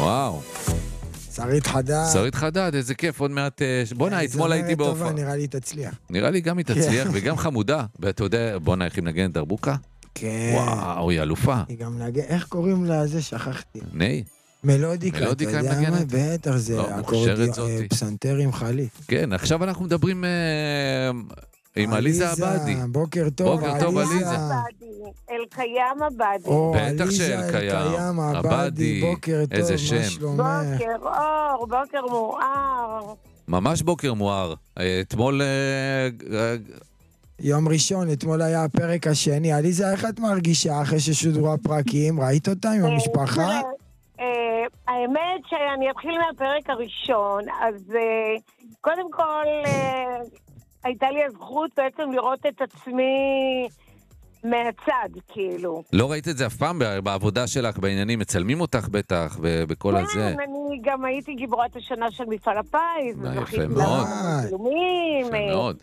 וואו. שרית חדד. שרית חדד, איזה כיף, עוד מעט... בוא'נה, אתמול הייתי בהופעה. נראה לי תצליח. נראה לי גם היא תצליח, וגם חמודה. ואתה יודע, בוא'נה, איך היא מנגנת דרבוקה? כן. וואו, היא אלופה. היא גם נגנת, איך קוראים לזה? שכחתי. ני. מלודיקה, אתה יודע מה? בטח זה פסנתר עם חלי. כן, עכשיו אנחנו מדברים עם עליזה עבדי. בוקר טוב, בוקר טוב, עליזה. אלקיים עבדי. בטח שאלקיים עבדי. בוקר טוב, מה שלומך? בוקר אור, בוקר מואר. ממש בוקר מואר. אתמול... יום ראשון, אתמול היה הפרק השני. עליזה, איך את מרגישה אחרי ששודרו הפרקים? ראית אותם עם המשפחה? האמת שאני אתחיל מהפרק הראשון, אז קודם כל הייתה לי הזכות בעצם לראות את עצמי מהצד, כאילו. לא ראית את זה אף פעם בעבודה שלך, בעניינים, מצלמים אותך בטח, בכל הזה. כן, אני גם הייתי גיבורת השנה של מפעל הפיס. יפה מאוד. יפה מאוד.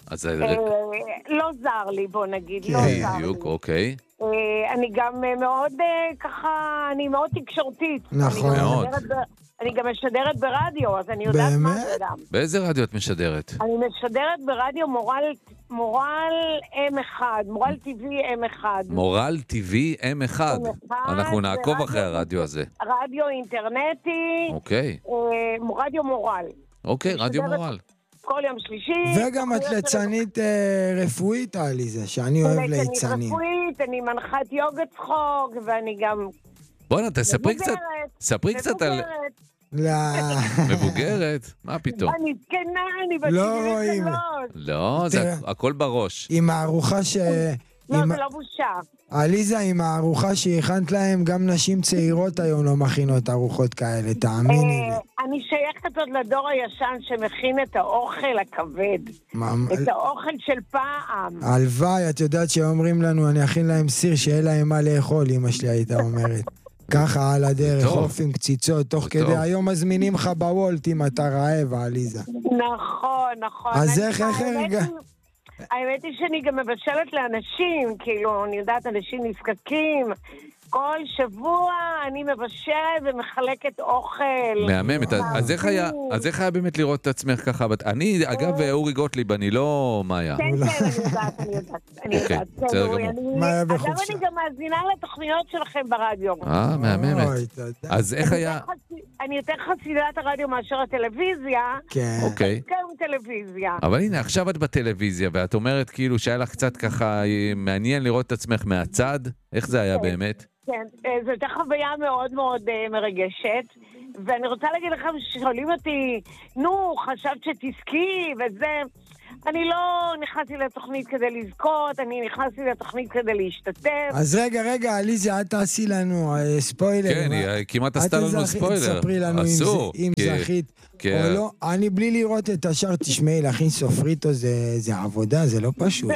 לא זר לי, בוא נגיד, לא זר לי. בדיוק, אוקיי. אני גם מאוד ככה, אני מאוד תקשורתית. נכון. מאוד. אני גם משדרת ברדיו, אז אני יודעת מה זה גם. באיזה רדיו את משדרת? אני משדרת ברדיו מורל M1, מורל TV M1. מורל TV M1. אנחנו נעקוב אחרי הרדיו הזה. רדיו אינטרנטי. אוקיי. רדיו מורל. אוקיי, רדיו מורל. כל יום שלישי. וגם את ליצנית רפואית, עליזה, שאני אוהב ליצנים. ליצנית רפואית, אני מנחת יוגה צחוק, ואני גם... בוא'נה, ספרי קצת על... לא. מבוגרת? מה פתאום? אני זקנה, אני בת 73. לא, זה הכל בראש. עם הארוחה ש... לא, זה לא בושה. עליזה, עם הארוחה שהכנת להם, גם נשים צעירות היום לא מכינות ארוחות כאלה, תאמיני לי. אני שייכת עוד לדור הישן שמכין את האוכל הכבד. את האוכל של פעם. הלוואי, את יודעת שאומרים לנו, אני אכין להם סיר, שיהיה להם מה לאכול, אמא שלי הייתה אומרת. ככה על הדרך, חוף עם קציצות, תוך כדי היום מזמינים לך בוולט אם אתה רעב, עליזה. נכון, נכון. אז איך הרגע? האמת היא שאני גם מבשלת לאנשים, כאילו, אני יודעת, אנשים נזקקים. כל שבוע אני מבשלת ומחלקת אוכל. מהממת, אז איך היה באמת לראות את עצמך ככה? אני, אגב, אורי גוטליב, אני לא מאיה. כן, אני יודעת. בסדר גמור. אגב, אני גם מאזינה לתוכניות שלכם ברדיו. מהממת. אז איך היה... אני יותר חסידת הרדיו מאשר הטלוויזיה. כן. אוקיי. גם טלוויזיה. אבל הנה, עכשיו את בטלוויזיה, ואת אומרת כאילו שהיה לך קצת ככה מעניין לראות את עצמך מהצד. איך זה היה באמת? כן, זו הייתה חוויה מאוד מאוד מרגשת, ואני רוצה להגיד לכם ששואלים אותי, נו, חשבת שתזכי וזה, אני לא נכנסתי לתוכנית כדי לזכות, אני נכנסתי לתוכנית כדי להשתתף. אז רגע, עליזה, את תעשי לנו ספוילר. כן, היא כמעט עשתה לנו ספוילר. תספרי לנו אם זכית או לא. אני בלי לראות את השאר, תשמעי, להכין סופריטו זה עבודה, זה לא פשוט.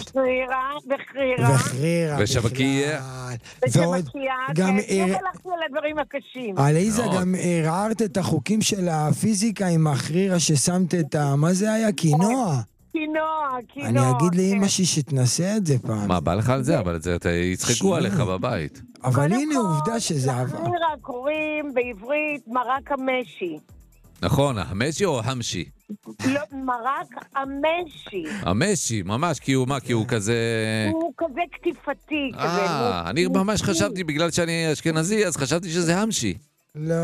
בחרירה. ושבקייה. ושבקייה, כן, לא הלכתי על הדברים הקשים. עליזה, גם הרערת את החוקים של הפיזיקה עם החרירה ששמת את מה זה היה? קינוע. אני אגיד לאמא שתנסה את זה פעם. מה, בא לך על זה? אבל יצחקו עליך בבית. אבל הנה עובדה שזה עבר. לחרירה קוראים בעברית מרק המשי. נכון, המשי או המשי? לא, מרק המשי. המשי, ממש, כי הוא כזה... הוא כזה כתיפתי. אני ממש חשבתי, בגלל שאני אשכנזי, אז חשבתי שזה המשי. לא.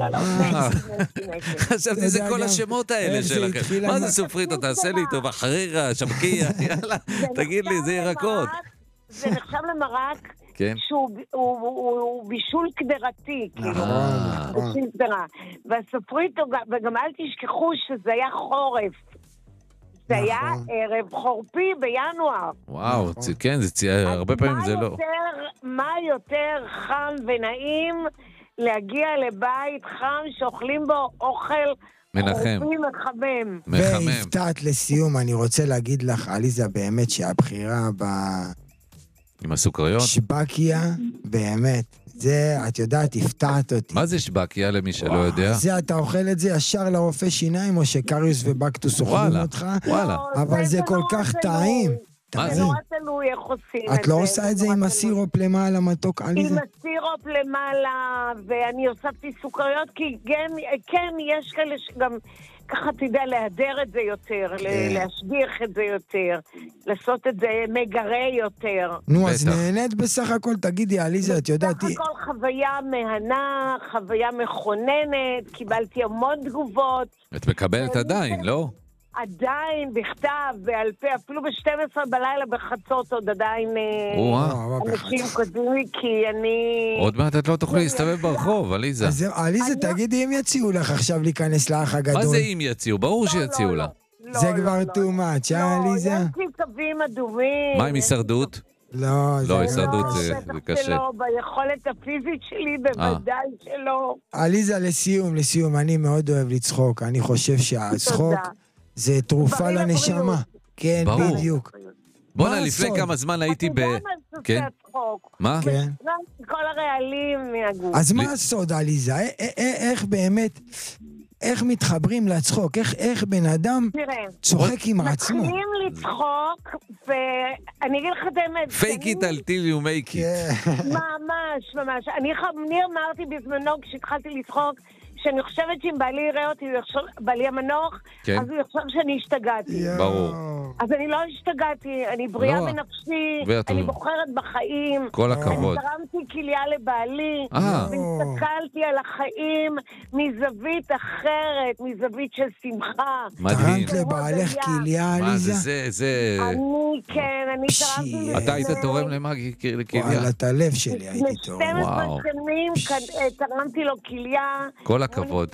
חשבתי זה כל השמות האלה שלכם. מה זה סופרית? תעשה לי איתו בחרירה, שבקייה, יאללה, תגיד לי, זה ירקות. זה נחשב למרק שהוא בישול קדרתי, בישול קדרה. והסופרית, וגם אל תשכחו שזה היה חורף. זה היה ערב חורפי בינואר. וואו, כן, הרבה פעמים זה לא. מה יותר חם ונעים להגיע לבית חם שאוכלים בו אוכל חורפי מחמם. והפתעת לסיום, אני רוצה להגיד לך, עליזה, באמת שהבחירה עם הסוכריות? שבקיה, באמת. זה, את יודעת, הפתעת אותי. מה זה שבקיה למי שלא יודע? זה, אתה אוכל את זה ישר לרופא שיניים, או שקריוס ובקטוס אוכלים אותך? וואלה. אבל זה כל כך טעים. זה נורא תלוי איך עושים את זה. את לא עושה את זה עם הסירופ למעלה מתוק, עליזה? עם הסירופ למעלה, ואני הוספתי סוכריות, כי כן, יש כאלה שגם ככה תדע להדר את זה יותר, להשביח את זה יותר, לעשות את זה מגרה יותר. נו, אז נהנית בסך הכל, תגידי, עליזה, את יודעת... בסך הכל חוויה מהנה, חוויה מכוננת, קיבלתי המון תגובות. את מקבלת עדיין, לא? עדיין, בכתב, בעל פה, אפילו ב-12 בלילה בחצות עוד עדיין אנשים כותבים לי, כי אני... עוד מעט את לא תוכלי להסתובב ברחוב, עליזה. עליזה, תגידי, אם יציעו לך עכשיו להיכנס לאח הגדול. מה זה אם יציעו? ברור שיציעו לה. זה כבר too much, עליזה? לא, יש לי קווים אדומים. מה עם הישרדות? לא, הישרדות זה קשה. לא, ביכולת הפיזית שלי בוודאי שלא. עליזה, לסיום, אני מאוד אוהב לצחוק. אני חושב שהצחוק זה תרופה לנשמה. כן, בדיוק. בוא'נה, לפני כמה זמן הייתי ב... כן? מה? כן. כל הרעלים מהגוף. אז מה הסוד, עליזה? איך באמת... איך מתחברים לצחוק? איך בן אדם צוחק עם עצמו? מתחילים לצחוק, ואני אגיד לך את האמת. Fake it until you make it. ממש. אני אמרתי בזמנו כשהתחלתי לצחוק, שאני חושבת שאם בעלי יראה אותי, בעלי המנוח, אז הוא יחשוב שאני השתגעתי. ברור. אז אני לא השתגעתי, אני בריאה בנפשי, אני בוחרת בחיים. כל הכבוד. אני תרמתי כליה לבעלי, והסתכלתי על החיים מזווית אחרת, מזווית של שמחה. מדהים. תרמת לבעלך כליה, עליזה? מה זה? אני תרמתי... אתה היית תורם למה כליה? וואלה, את הלב שלי הייתי תורם. 12 שנים תרמתי לו כליה. כל הכבוד.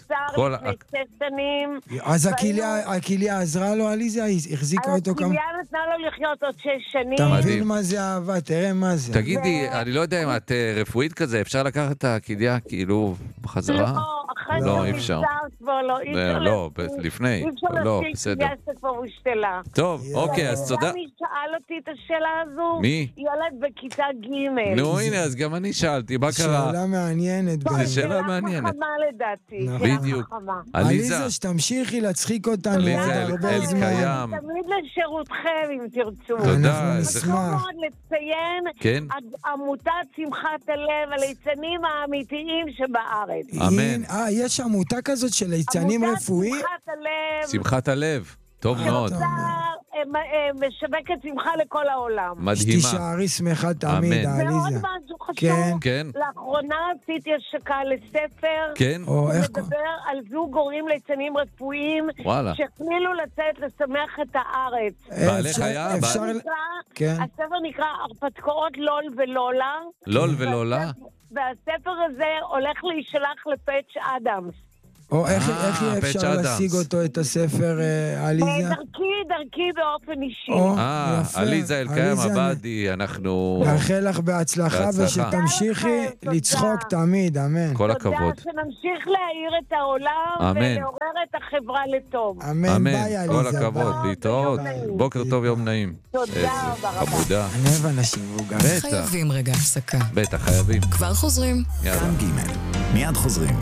אז הכליה עזרה לו, עליזה? החזיקה אותו כמה? הכליה נתנה לו לחיות עוד 6 שנים. אתה מבין מה זה אהבה? תראה מה זה. תגידי, אני לא יודע אם את רפואית כזה, אפשר לקחת את הכליה כאילו בחזרה? לא, אי אפשר. לא, לפני. לא, בסדר. טוב, אוקיי, אז תודה. מי שאל אותי את השאלה הזו? מי? ילד בכיתה ג'. נו, הנה, אז גם אני שאלתי, מה קרה? שאלה מעניינת. זו שאלה מעניינת. לדעתי. בדיוק. עליזה, שתמשיכי להצחיק אותנו עוד הרבה זמן. תמיד לשירותכם, אם תרצו. תודה. חשוב מאוד לציין עמותת שמחת הלב, הליצנים האמיתיים שבארץ. אמן. יש עמותה כזאת של ליצנים רפואיים? עמותת שמחת הלב. שמחת הלב. טוב מאוד. משווקת שמחה לכל העולם. מדהימה. שתישארי שמחה תמיד, עליזה. ועוד משהו חשוב. כן. לאחרונה עשיתי השקה לספר. כן. מדבר על זוג הורים ליצנים רפואיים. וואלה. שהחלילו לצאת לשמח את הארץ. בעלי חיה? הספר נקרא הרפתקאות לול ולולה. לול ולולה? והספר הזה הולך להישלח לפאץ' אדמס. או איך יהיה אפשר להשיג אותו, את הספר, עליזה? דרכי באופן אישי. עליזה אלקיים עבדי, אנחנו... נאחל לך בהצלחה ושתמשיכי לצחוק תמיד, אמן. כל הכבוד. תודה, שנמשיך להאיר את העולם ולעורר את החברה לטוב. אמן, ביי עליזה. כל הכבוד, להתראות. בוקר טוב, יום נעים. תודה רבה. חמודה. אני אוהב אנשים מבוגרים. חייבים רגע הפסקה. בטח, חייבים. כבר חוזרים. יאללה. מיד חוזרים.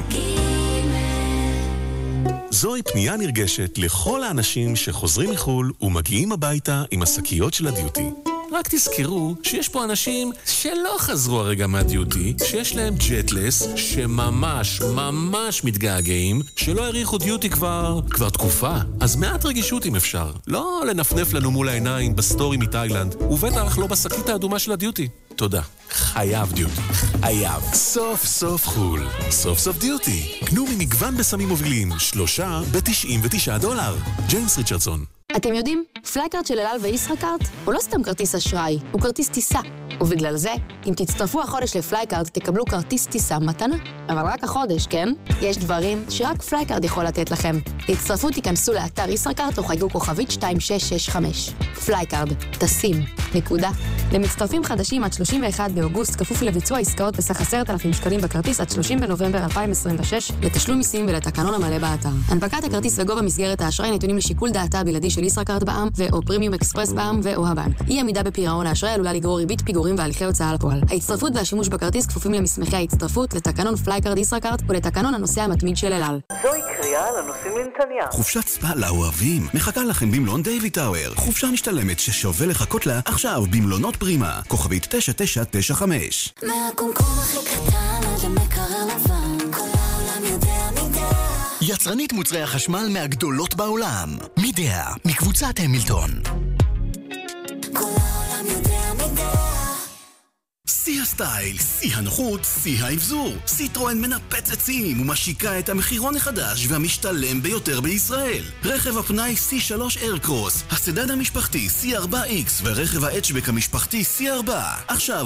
זוהי פנייה נרגשת לכל האנשים שחוזרים מחול ומגיעים הביתה עם השקיות של הדיוטי. רק תזכרו שיש פה אנשים שלא חזרו הרגע מהדיוטי, שיש להם ג'טלס, שממש מתגעגעים, שלא העריכו דיוטי כבר תקופה. אז מעט רגישות אם אפשר. לא לנפנף לנו מול העיניים בסטורי מתאילנד, ובטח לא בשקית האדומה של הדיוטי. תודה. חייב דיוטי. חייב. סוף סוף חול. סוף סוף דיוטי. קנו ממגוון בסמים מובילים, 3 ב$99. ג'יימס ריצ'רדסון. אתם יודעים, פלייקארד של אל על וישראכרט הוא לא סתם כרטיס אשראי, הוא כרטיס טיסה. ובגלל זה, אם תצטרפו החודש לפלייקארד, תקבלו כרטיס טיסה מתנה. אבל רק החודש, כן? יש דברים שרק פלייקארד יכול לתת לכם. תצטרפו, תיכנסו לאתר ישראכרט או חייגו כוכבית 2665. פלייקארד, טסים, נקודה. למצטרפים חדשים עד 31 באוגוסט, כפוף לביצוע עסקאות בסך 10,000 שקלים בכרטיס עד 30 בנובמבר 2026, לתשלום מיסים ולתקנון המלא באתר. הנפקת הכרטיס וגובה מסגרת האשראי נתונים לשיקול דעתה הבלעדי של ישראכרט בע"מ ו/או פרימיום אקספרס בע"מ ו/או הבנק. אי עמידה בפירעון האשראי עלולה לגרור ריבית פיגורים פיגורים והליכי הוצאה לפועל. ההצטרפות והשימוש בכרטיס כפופים למסמכי ההצטרפות, לתקנון פלייקארד ישראכרט ולתקנון הנוסע המתמיד של אל על. זוהי קריאה לנוסעים לנתניה. חופשת ספא לאוהבים מחכה לכם במלון דיוויד טאוור. חופשה משתלמת ששווה לחכות לה עכשיו במלונות פרימה. כוכבית 9995. מהקומקום הכי קטן עד למקרר לבן, כל העולם יודע מידע. יצרנית מוצרי החשמל מהגדולות בעולם. מידע, מקבוצת המילטון. כל העולם יודע מידע. שיא הסטייל, שיא הנוחות, שיא האבזור. סיטרואן מנפץ עצים ומשיקה את המחירון החדש והמשתלם ביותר בישראל. רכב הפנאי C3 איירקרוס, הסדן המשפחתי C4X ורכב ההאצ'בק המשפחתי C4. עכשיו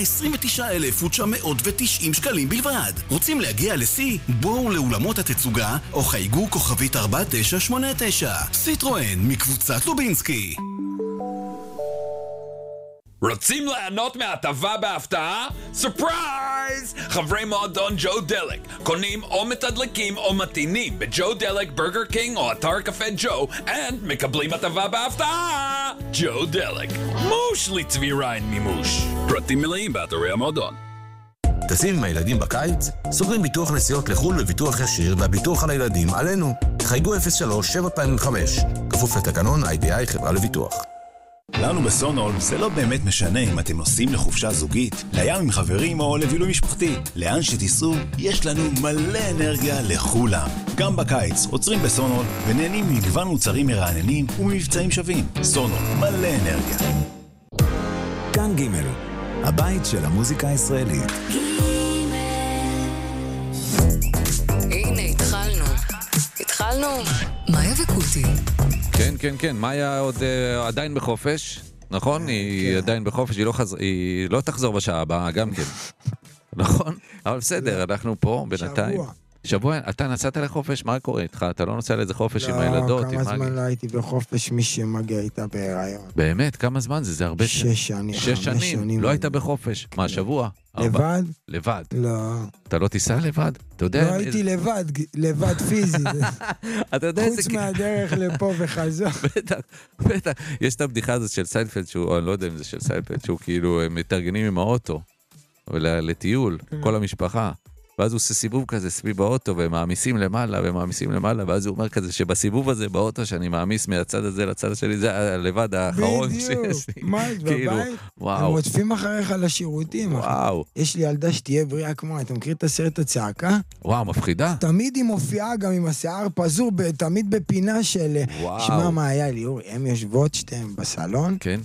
ב-129,990 שקלים בלבד. רוצים להגיע לשיא? בואו לאולמות התצוגה או חייגו כוכבית 4989. סיטרואן מקבוצת לובינסקי. רוצים ליהנות מהטבה בהפתעה? סופרייז! חברי מועדון ג'ו דלק קונים או מתדלקים או מתאינים בג'ו דלק, ברגר קינג או אתר קפה ג'ו מקבלים הטבה בהפתעה! ג'ו דלק, מוש לצבי ריין מימוש. פרטים מלאים באתרי המועדון. טסים עם הילדים בקיץ? סוגרים ביטוח נסיעות לחו"ל בביטוח ישיר והביטוח על הילדים עלינו. חייגו 03-725. כפוף לתקנון IDI חברה לביטוח. לנו בסונול זה לא באמת משנה אם אתם נוסעים לחופשה זוגית, לים עם חברים או לבילוי משפחתי. לאן שתיסעו, יש לנו מלא אנרגיה לכולם. גם בקיץ עוצרים בסונול ונהנים ממגוון מוצרים מרעננים וממבצעים שווים. סונול, מלא אנרגיה. כאן ג' הבית של המוזיקה הישראלית. הנה, התחלנו. מאיה וקוטי. כן, מאיה עוד עדיין בחופש, נכון? היא עדיין בחופש, היא לא תחזור בשעה הבאה, גם כן. נכון? אבל בסדר, אנחנו פה בינתיים. שבוע, אתה נסעת לחופש, מה קורה איתך? אתה לא נוסע לאיזה חופש עם הילדות? לא, כמה זמן לא הייתי בחופש, מי שמגיע איתה בהיריון. באמת? כמה זמן זה? זה הרבה שנים. 6 שנים. 6 שנים? לא היית בחופש. מה, שבוע? לבד? לבד. לא. אתה לא תיסע לבד? אתה יודע... לא הייתי לבד פיזי. אתה יודע חוץ מהדרך לפה וחזור. בטח. יש את הבדיחה הזאת של סיינפלד, אני לא יודע אם זה של סיינפלד, שהוא כאילו מתארגנים עם האוטו, לטיול, כל המשפחה. ואז הוא עושה סיבוב כזה סביב האוטו, ומעמיסים למעלה, ואז הוא אומר כזה שבסיבוב הזה באוטו, שאני מעמיס מהצד הזה לצד שלי, זה לבד האחרון שיש לי. בדיוק, מה, בבית? הם רודפים אחריך לשירותים. וואו. יש לי ילדה שתהיה בריאה כמו, אתה מכיר את הסרט הצעקה? וואו, מפחידה. תמיד היא מופיעה גם עם השיער פזור, תמיד בפינה של... שמע מה היה לי, אורי, הם יושבות שתיהם בסלון. כן.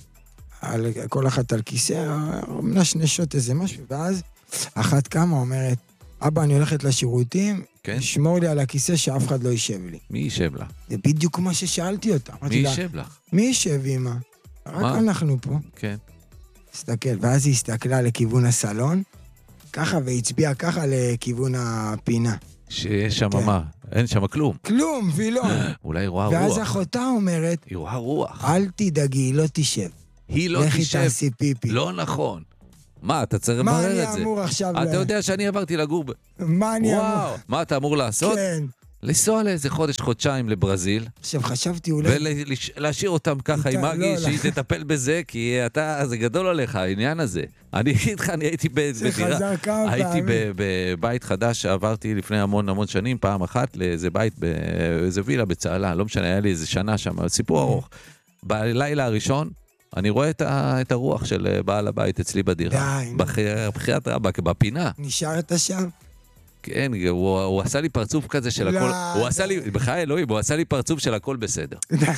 כל אחת על כיסא, נשנשות איזה משהו, ואז אחת כמה אומרת, אבא, אני הולכת לשירותים, שמור לי על הכיסא שאף אחד לא יישב לי. מי יישב לך? זה בדיוק מה ששאלתי אותה. מי יישב לך? מי יישב, אמא? רק אנחנו פה. כן. הסתכל, ואז היא הסתכלה לכיוון הסלון, ככה, והצביעה ככה לכיוון הפינה. שיש שם מה? אין שם כלום. כלום, והיא לא. אולי היא רואה רוח. ואז אחותה אומרת, היא רואה רוח. אל תדאגי, היא לא תשב. היא לא תשב. לכי תעשי פיפי. לא נכון. מה, אתה צריך לברר את זה? מה אני אמור עכשיו? אתה יודע שאני עברתי לגור מה אני אמור? וואו, מה אתה אמור לעשות? כן. לנסוע לאיזה חודשיים לברזיל. עכשיו חשבתי אולי... ולהשאיר אותם ככה עם מגי, שהיא תטפל בזה, כי זה גדול עליך, העניין הזה. אני אגיד לך, אני הייתי בדירה... הייתי בבית חדש שעברתי לפני המון שנים, פעם אחת לאיזה בית, באיזה וילה בצהלה, לא משנה, היה לי איזה שנה שם, סיפור ארוך. בלילה הראשון, אני רואה את הרוח של בעל הבית אצלי בדירה. בחיית רבק, בפינה. נשארת שם? כן, הוא עשה לי פרצוף כזה של הכל. הוא עשה לי, בחיי אלוהים, הוא עשה לי פרצוף של הכל בסדר.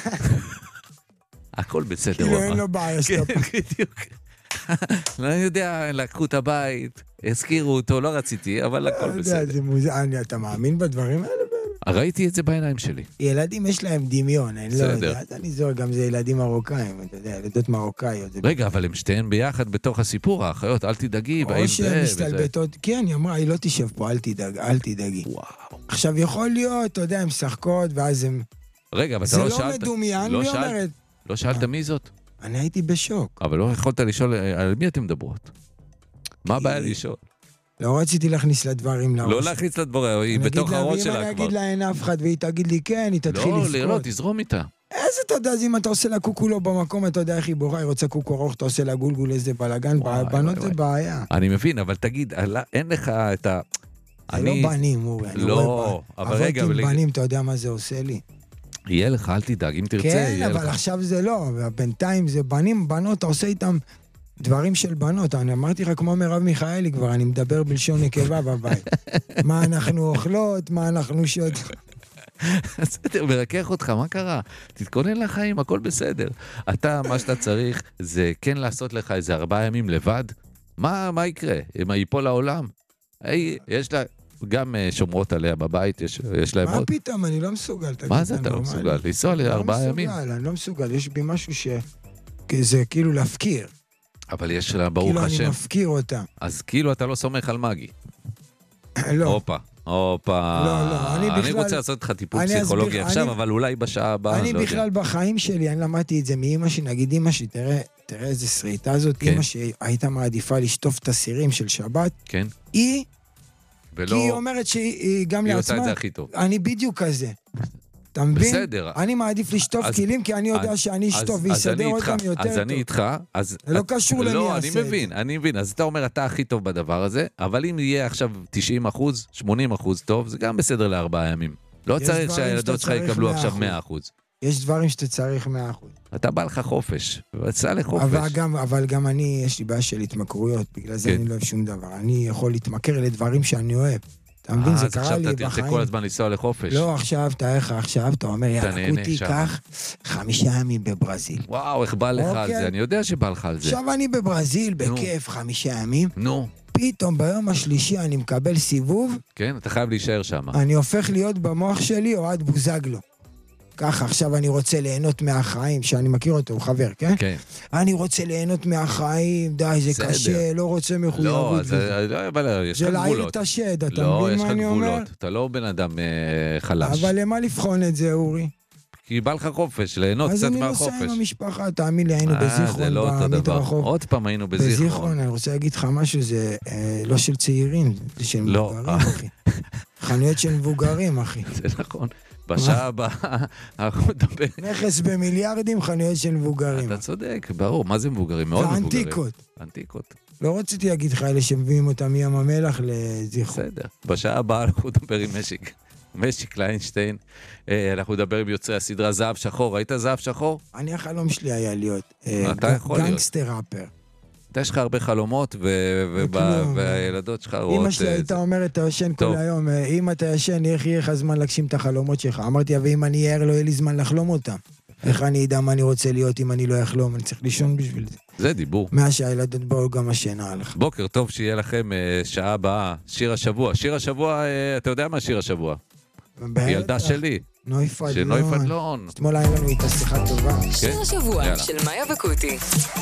הכל בסדר. כאילו אין לו בעיה שאתה פה. כן, בדיוק. לא יודע, לקחו את הבית, הזכירו אותו, לא רציתי, אבל הכל בסדר. זה מוזר, אתה מאמין בדברים האלה? ראיתי את זה בעיניים שלי. ילדים יש להם דמיון, אני לא יודע. אני זוכר, גם זה ילדים מרוקאים, אתה יודע, ילדות מרוקאיות. רגע, אבל הם שתיהן ביחד בתוך הסיפור, האחיות, אל תדאגי, או שהן משתלבטות, כן, היא אמרה, היא לא תשב פה, אל תדאגי. עכשיו, יכול להיות, אתה יודע, הן משחקות, ואז הן... רגע, אבל אתה לא שאלת... זה לא מדומיין, היא אומרת. לא שאלת מי זאת? אני הייתי בשוק. אבל לא יכולת לשאול, על מי אתם מדברות? מה הבעיה לשאול? לא רציתי להכניס לדברים לראש. לא להכניס לדברים, היא בתוך הראש שלה כבר. אני אגיד להן אף אחד, והיא תגיד לי כן, היא תתחיל לבכות. לא, תזרום איתה. איזה, אתה יודע, אם אתה עושה לה קוקו לא במקום, אתה יודע איך היא בורה, היא רוצה קוקו ארוך, אתה עושה לה גולגול, איזה בלגן, בנות זה בעיה. אני מבין, אבל תגיד, אין לך את ה... זה לא בנים, אורי. לא, אבל רגע... אבל עם בנים, אתה יודע מה זה עושה לי? יהיה לך, אל תדאג, אם תרצה, יהיה לך. כן, אבל עכשיו זה לא, ובינתיים זה בנים, בנות, אתה עושה איתם דברים של בנות. אני אמרתי לך כמו מרב מיכאלי כבר, אני מדבר בלשון נקבה בבית. מה אנחנו אוכלות, מה אנחנו שוד. בסדר, מרכך אותך, מה קרה? תתכונן לחיים, הכל בסדר. אתה, מה שאתה צריך, זה כן לעשות לך איזה 4 ימים לבד. מה יקרה? אם ייפול לעולם? יש לה... גם שומרות עליה בבית, יש להם עוד... מה פתאום? אני לא מסוגל. מה זה אתה לא מסוגל? לנסוע ל4 ימים? אני לא מסוגל, יש בי משהו שזה כאילו להפקיר. אבל יש לה, ברוך השם. כאילו אני מפקיר אותה. אז כאילו אתה לא סומך על מגי. לא. הופה. לא, אני רוצה לעשות לך טיפול פסיכולוגי עכשיו, אבל אולי בשעה הבאה, אני בכלל בחיים שלי, אני למדתי את זה מאמא שלי, נגיד אמא שלי, תראה איזה שריטה הזאת, אמא שהייתה מעדיפה לשטוף את הסירים של שבת. כן. כי היא אומרת שהיא גם לעצמה... היא עושה את זה הכי טוב. אני בדיוק כזה. אתה מבין? בסדר. אני מעדיף לשטוף כלים, כי אני יודע שאני אשטוף ויסדר אותם יותר טוב. אז אני איתך, זה לא קשור למי יעשה את זה. לא, אני מבין. אז אתה אומר, אתה הכי טוב בדבר הזה, אבל אם יהיה עכשיו 90%, 80% טוב, זה גם בסדר ל4 ימים. לא צריך שהילדות שלך יקבלו עכשיו 100%. יש דברים שאתה צריך 100%. אתה בא לך חופש, וצא לחופש. אבל גם אני, יש לי בעיה של התמכרויות, בגלל זה אני לא אוהב שום דבר. אני יכול להתמכר לדברים שאני אוהב. אתה מבין, זה קרה לי בחיים. אז עכשיו אתה תרצה כל הזמן לנסוע לחופש. לא, עכשיו, אתה אומר, יאללה, קוטי, קח 5 ימים בברזיל. וואו, איך בא לך על זה? אני יודע שבא לך על זה. עכשיו אני בברזיל, בכיף, 5 ימים. נו. פתאום ביום השלישי אני מקבל סיבוב. כן, אתה חייב להישאר שם. אני הופך להיות במוח שלי אוהד בוזגלו. ככה, עכשיו אני רוצה ליהנות מהחיים, שאני מכיר אותו, הוא חבר, כן? כן. אני רוצה ליהנות מהחיים, די, זה קשה, לא רוצה מחויבות. לא, אבל יש לך גבולות. זה להעיר את השד, אתה מבין מה אני אומר? אתה לא בן אדם חלש. אבל למה לבחון את זה, אורי? כי בא לך חופש, ליהנות קצת מהחופש. אז אני נוסע עם המשפחה, תאמין לי, היינו בזיכרון. זה לא אותו דבר. עוד פעם היינו בזיכרון. בזיכרון, אני רוצה להגיד לך משהו, זה לא של צעירים, זה של מבוגרים, אחי. חנויות של מבוגרים, אחי. זה נכון. בשעה הבאה, אנחנו נדבר. נכס במיליארדים, חנויות של מבוגרים. אתה צודק, ברור. מה זה מבוגרים? מאוד מבוגרים. ואנטיקות. אנטיקות. לא רציתי להגיד לך אלה שמביאים אותם מים המלח לזיכרון. בסדר. בשעה הבאה אנחנו נדבר עם משי קליינשטיין. אנחנו נדבר עם יוצרי הסדרה זהב שחור. ראית זהב שחור? אני החלום שלי היה להיות גנגסטר ראפר. יש לך הרבה חלומות, והילדות שלך רואות... אמא שלי הייתה אומרת, אתה ישן כל היום, אם אתה ישן, איך יהיה לך זמן להגשים את החלומות שלך? אמרתי, ואם אני אער, לא יהיה לי זמן לחלום אותם. איך אני אדע מה אני רוצה להיות אם אני לא אחלום? אני צריך לישון בשביל זה. זה דיבור. מהשהילדות באו גם השינה עליך. בוקר טוב שיהיה לכם שעה הבאה, שיר השבוע. שיר השבוע, אתה יודע מה שיר השבוע? ילדה שלי. נוי פדלון. אתמול היה לנו איתה שיחה טובה. שיר השבוע של מאיה וקוטי.